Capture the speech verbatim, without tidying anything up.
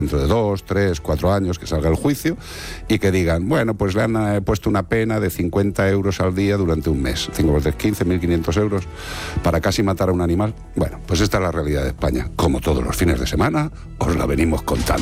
dentro de dos, tres, cuatro años que salga el juicio y que digan, bueno, pues le han eh, puesto una pena de cincuenta euros al día durante un mes, cinco por tres, quince, mil quinientos euros para casi matar a un animal. Bueno, pues esta es la realidad de España. Como todos los fines de semana, os la venimos contando.